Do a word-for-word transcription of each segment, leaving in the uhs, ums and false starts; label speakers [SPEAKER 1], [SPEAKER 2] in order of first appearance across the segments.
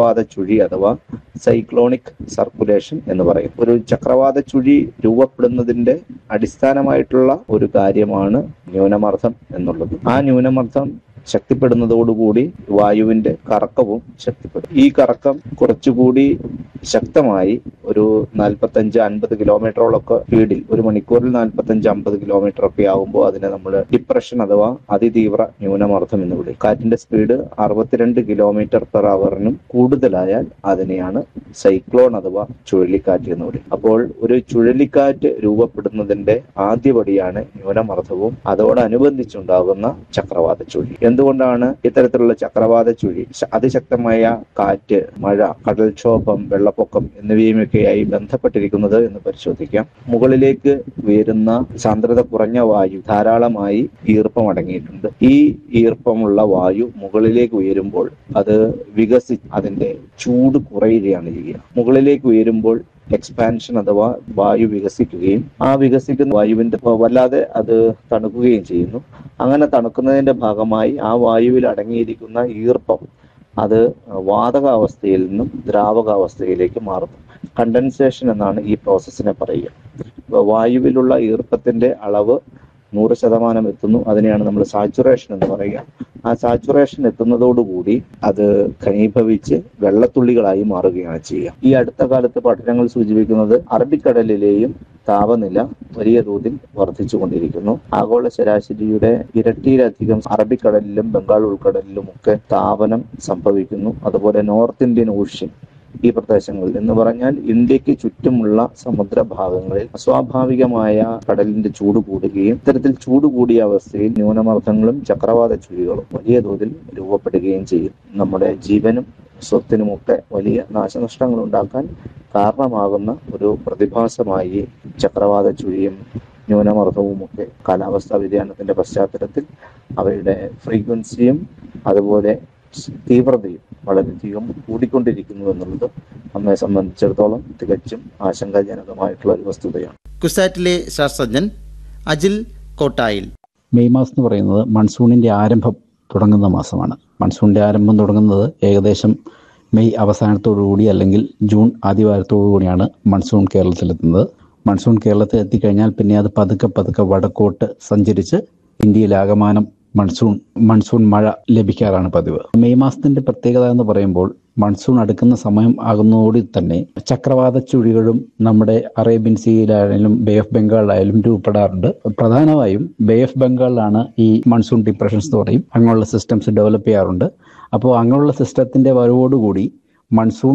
[SPEAKER 1] ചക്രവാത ചുഴി അഥവാ cyclonic circulation എന്ന് പറയും. ഒരു ചക്രവാത ചുഴി രൂപപ്പെടുന്നതിന്റെ അടിസ്ഥാനമായിട്ടുള്ള ഒരു കാര്യമാണ് ന്യൂനമർദ്ദം എന്നുള്ളത്. ആ ന്യൂനമർദ്ദം ശക്തിപ്പെടുന്നതോടുകൂടി വായുവിന്റെ കറക്കവും ശക്തിപ്പെടും. ഈ കറക്കം കുറച്ചുകൂടി ശക്തമായി ഒരു നാൽപ്പത്തഞ്ച് അൻപത് കിലോമീറ്ററോളൊക്കെ സ്പീഡിൽ ഒരു മണിക്കൂറിൽ നാൽപ്പത്തഞ്ച് അമ്പത് കിലോമീറ്റർ ഒക്കെ ആകുമ്പോൾ അതിനെ നമ്മൾ ഡിപ്രഷൻ അഥവാ അതിതീവ്ര ന്യൂനമർദ്ദം എന്ന് വിളിക്കും. കാറ്റിന്റെ സ്പീഡ് അറുപത്തിരണ്ട് കിലോമീറ്റർ പെർ അവറിനും കൂടുതലായാൽ അതിനെയാണ് സൈക്ലോൺ അഥവാ ചുഴലിക്കാറ്റ് എന്ന് വിളിക്കും. അപ്പോൾ ഒരു ചുഴലിക്കാറ്റ് രൂപപ്പെടുന്നതിന്റെ ആദ്യപടിയാണ് ന്യൂനമർദ്ദവും അതോടനുബന്ധിച്ചുണ്ടാകുന്ന ചക്രവാത ചുഴി. എന്തുകൊണ്ടാണ് ഇത്തരത്തിലുള്ള ചക്രവാത ചുഴി അതിശക്തമായ കാറ്റ്, മഴ, കടൽക്ഷോഭം, വെള്ളപ്പൊക്കം എന്നിവയുമൊക്കെയായി ബന്ധപ്പെട്ടിരിക്കുന്നത് എന്ന് പരിശോധിക്കാം. മുകളിലേക്ക് ഉയരുന്ന സാന്ദ്രത കുറഞ്ഞ വായു ധാരാളമായി ഈർപ്പം അടങ്ങിയിട്ടുണ്ട്. ഈ ഈർപ്പമുള്ള വായു മുകളിലേക്ക് ഉയരുമ്പോൾ അത് വികസി അതിന്റെ ചൂട് കുറയുകയാണ് ചെയ്യുക. മുകളിലേക്ക് ഉയരുമ്പോൾ എക്സ്പാൻഷൻ അഥവാ വായു വികസിക്കുകയും ആ വികസിക്കുന്ന വായുവിന്റെ വല്ലാതെ അത് തണുക്കുകയും ചെയ്യുന്നു. അങ്ങനെ തണുക്കുന്നതിന്റെ ഭാഗമായി ആ വായുവിൽ അടങ്ങിയിരിക്കുന്ന ഈർപ്പം അത് വാതകാവസ്ഥയിൽ നിന്നും ദ്രാവകാവസ്ഥയിലേക്ക് മാറുന്നു. കണ്ടൻസേഷൻ എന്നാണ് ഈ പ്രോസസ്സിനെ പറയുക. വായുവിലുള്ള ഈർപ്പത്തിന്റെ അളവ് നൂറ് ശതമാനം എത്തുന്നു. അതിനെയാണ് നമ്മൾ സാച്ചുറേഷൻ എന്ന് പറയുക. ആ സാച്ചുറേഷൻ എത്തുന്നതോടുകൂടി അത് ഘനീഭവിച്ച് വെള്ളത്തുള്ളികളായി മാറുകയാണ് ചെയ്യുക. ഈ അടുത്ത കാലത്ത് പഠനങ്ങൾ സൂചിപ്പിക്കുന്നത് അറബിക്കടലിലെയും താപനില വലിയ തോതിൽ വർദ്ധിച്ചുകൊണ്ടിരിക്കുന്നു. ആഗോള ശരാശരിയുടെ ഇരട്ടിയിലധികം അറബിക്കടലിലും ബംഗാൾ ഉൾക്കടലിലും ഒക്കെ താപനം സംഭവിക്കുന്നു. അതുപോലെ നോർത്ത് ഇന്ത്യൻ ഓഷ്യൻ ഈ പ്രദേശങ്ങളിൽ എന്ന് പറഞ്ഞാൽ ഇന്ത്യക്ക് ചുറ്റുമുള്ള സമുദ്രഭാഗങ്ങളിൽ അസ്വാഭാവികമായ കടലിന്റെ ചൂട് കൂടുകയും ഇത്തരത്തിൽ ചൂട് കൂടിയ അവസ്ഥയിൽ ന്യൂനമർദ്ദങ്ങളും ചക്രവാത ചുഴികളും വലിയ തോതിൽ രൂപപ്പെടുകയും ചെയ്യും. നമ്മുടെ ജീവനും സ്വത്തിനുമൊക്കെ വലിയ നാശനഷ്ടങ്ങൾ ഉണ്ടാക്കാൻ കാരണമാകുന്ന ഒരു പ്രതിഭാസമായി ചക്രവാത ചുഴിയും ന്യൂനമർദ്ദവും ഒക്കെ കാലാവസ്ഥാ വ്യതിയാനത്തിന്റെ പശ്ചാത്തലത്തിൽ അവയുടെ ഫ്രീക്വൻസിയും അതുപോലെ തീവ്രതയും വളരെയധികം കൂടിക്കൊണ്ടിരിക്കുന്നു എന്നുള്ളത് നമ്മെ സംബന്ധിച്ചിടത്തോളം തികച്ചും ആശങ്കാജനകമായിട്ടുള്ള ഒരു വസ്തുതയാണ്.
[SPEAKER 2] കുസാറ്റിലെ ശാസ്ത്രജ്ഞൻ അജിൽ കോട്ടായിൽ.
[SPEAKER 3] മെയ് മാസം എന്ന് പറയുന്നത് മൺസൂണിന്റെ ആരംഭം തുടങ്ങുന്ന മാസമാണ്. മൺസൂണിന്റെ ആരംഭം തുടങ്ങുന്നത് ഏകദേശം മെയ് അവസാനത്തോടുകൂടി അല്ലെങ്കിൽ ജൂൺ ആദ്യവാരത്തോടു കൂടിയാണ് മൺസൂൺ കേരളത്തിലെത്തുന്നത്. മൺസൂൺ കേരളത്തിൽ എത്തിക്കഴിഞ്ഞാൽ പിന്നെ അത് പതുക്കെ പതുക്കെ വടക്കോട്ട് സഞ്ചരിച്ച് ഇന്ത്യയിലാകമാനം മൺസൂൺ മൺസൂൺ മഴ ലഭിക്കാറാണ് പതിവ്. മെയ് മാസത്തിന്റെ പ്രത്യേകത എന്ന് പറയുമ്പോൾ മൺസൂൺ അടുക്കുന്ന സമയം ആകുന്നതോടെ തന്നെ ചക്രവാത ചുഴികളും നമ്മുടെ അറേബ്യൻ സീയിലായാലും ബേ ഓഫ് ബംഗാളിലായാലും രൂപപ്പെടാറുണ്ട്. പ്രധാനമായും ബേ ഓഫ് ബംഗാളിലാണ് ഈ മൺസൂൺ ഡിപ്രഷൻസ് എന്ന് പറയും അങ്ങനെയുള്ള സിസ്റ്റംസ് ഡെവലപ്പ് ചെയ്യാറുണ്ട്. അപ്പോൾ അങ്ങനെയുള്ള സിസ്റ്റത്തിന്റെ വരവോടുകൂടി മൺസൂൺ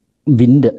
[SPEAKER 3] വിൻഡ്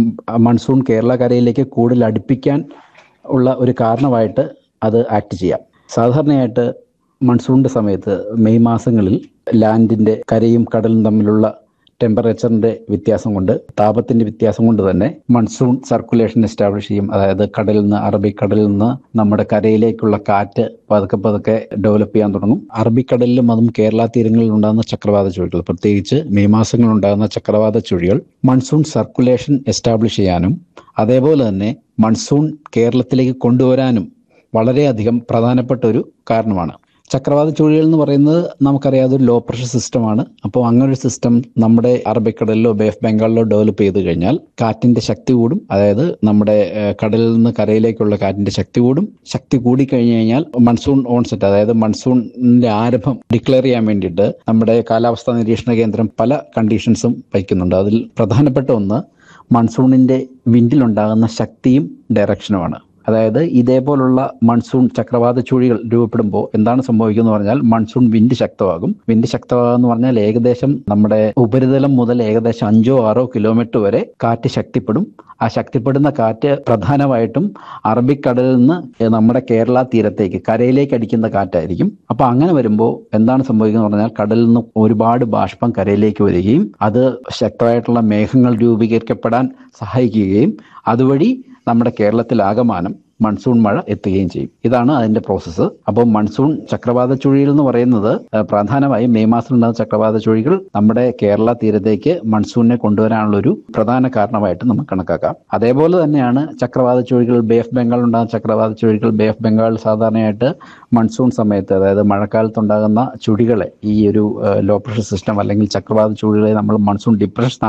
[SPEAKER 3] മൺസൂൺ കേരള കരയിലേക്ക് കൂടുതൽ അടുപ്പിക്കാൻ ഉള്ള ഒരു കാരണമായിട്ട് അത് ആക്ട് ചെയ്യാം. സാധാരണയായിട്ട് മൺസൂണിന്റെ സമയത്ത് മെയ് മാസങ്ങളിൽ ലാൻഡിന്റെ കരയും കടലും തമ്മിലുള്ള ടെമ്പറേച്ചറിന്റെ വ്യത്യാസം കൊണ്ട് താപത്തിന്റെ വ്യത്യാസം കൊണ്ട് തന്നെ മൺസൂൺ സർക്കുലേഷൻ എസ്റ്റാബ്ലിഷ് ചെയ്യും. അതായത് കടലിൽ നിന്ന് അറബിക്കടലിൽ നിന്ന് നമ്മുടെ കരയിലേക്കുള്ള കാറ്റ് പതുക്കെ പതുക്കെ ഡെവലപ്പ് ചെയ്യാൻ തുടങ്ങും. അറബിക്കടലിലും അതും കേരള തീരങ്ങളിൽ ഉണ്ടാകുന്ന ചക്രവാത ചുഴികൾ, പ്രത്യേകിച്ച് മെയ് മാസങ്ങളിൽ ഉണ്ടാകുന്ന ചക്രവാത ചുഴികൾ മൺസൂൺ സർക്കുലേഷൻ എസ്റ്റാബ്ലിഷ് ചെയ്യാനും അതേപോലെ തന്നെ മൺസൂൺ കേരളത്തിലേക്ക് കൊണ്ടുവരാനും വളരെയധികം പ്രധാനപ്പെട്ട ഒരു കാരണമാണ്. ചക്രവാത ചുഴികൾ എന്ന് പറയുന്നത് നമുക്കറിയാതെ ഒരു ലോ പ്രഷർ സിസ്റ്റമാണ്. അപ്പോൾ അങ്ങനെ ഒരു സിസ്റ്റം നമ്മുടെ അറബിക്കടലിലോ ബേ ഓഫ് ബംഗാളിലോ ഡെവലപ്പ് ചെയ്ത് കഴിഞ്ഞാൽ കാറ്റിന്റെ ശക്തി കൂടും. അതായത് നമ്മുടെ കടലിൽ നിന്ന് കരയിലേക്കുള്ള കാറ്റിന്റെ ശക്തി കൂടും. ശക്തി കൂടിക്കഴിഞ്ഞു കഴിഞ്ഞാൽ മൺസൂൺ ഓൺസെറ്റ്, അതായത് മൺസൂണിന്റെ ആരംഭം ഡിക്ലെയർ ചെയ്യാൻ വേണ്ടിയിട്ട് നമ്മുടെ കാലാവസ്ഥാ നിരീക്ഷണ കേന്ദ്രം പല കണ്ടീഷൻസും വയ്ക്കുന്നുണ്ട്. അതിൽ പ്രധാനപ്പെട്ട ഒന്ന് മൺസൂണിന്റെ വിൻഡിലുണ്ടാകുന്ന ശക്തിയും ഡയറക്ഷനുമാണ്. അതായത് ഇതേപോലുള്ള മൺസൂൺ ചക്രവാത ചുഴികൾ രൂപപ്പെടുമ്പോൾ എന്താണ് സംഭവിക്കുന്നത് പറഞ്ഞാൽ മൺസൂൺ വിൻഡ് ശക്തമാകും. വിൻഡ് ശക്തമാകുക എന്ന് പറഞ്ഞാൽ ഏകദേശം നമ്മുടെ ഉപരിതലം മുതൽ ഏകദേശം അഞ്ചോ ആറോ കിലോമീറ്റർ വരെ കാറ്റ് ശക്തിപ്പെടും. ആ ശക്തിപ്പെടുന്ന കാറ്റ് പ്രധാനമായിട്ടും അറബിക്കടലിൽ നിന്ന് നമ്മുടെ കേരള തീരത്തേക്ക് കരയിലേക്ക് അടിക്കുന്ന കാറ്റായിരിക്കും. അപ്പൊ അങ്ങനെ വരുമ്പോൾ എന്താണ് സംഭവിക്കുന്നത് പറഞ്ഞാൽ കടലിൽ നിന്ന് ഒരുപാട് ബാഷ്പം കരയിലേക്ക് വരികയും അത് ശക്തമായിട്ടുള്ള മേഘങ്ങൾ രൂപീകരിക്കപ്പെടാൻ സഹായിക്കുകയും അതുവഴി നമ്മുടെ കേരളത്തിലാകമാനം മൺസൂൺ മഴ എത്തുകയും ചെയ്യും. ഇതാണ് അതിന്റെ പ്രോസസ്സ്. അപ്പോൾ മൺസൂൺ ചക്രവാത ചുഴികൾ എന്ന് പറയുന്നത് പ്രധാനമായും മെയ് മാസത്തിൽ ഉണ്ടാകുന്ന ചക്രവാത ചുഴികൾ നമ്മുടെ കേരള തീരത്തേക്ക് മൺസൂണിനെ കൊണ്ടുവരാനുള്ള ഒരു പ്രധാന കാരണമായിട്ട് നമുക്ക് കണക്കാക്കാം. അതേപോലെ തന്നെയാണ് ചക്രവാത ചുഴികൾ ബേ ഓഫ് ബംഗാൾ ഉണ്ടാകുന്ന ചക്രവാത ചുഴികൾ ബേ ഓഫ് ബംഗാൾ സാധാരണയായിട്ട് മൺസൂൺ സമയത്ത്, അതായത് മഴക്കാലത്തുണ്ടാകുന്ന ചുഴികളെ ഈ ഒരു ലോ പ്രഷർ സിസ്റ്റം അല്ലെങ്കിൽ ചക്രവാത ചുഴികളെ നമ്മൾ മൺസൂൺ ഡിപ്രഷൻ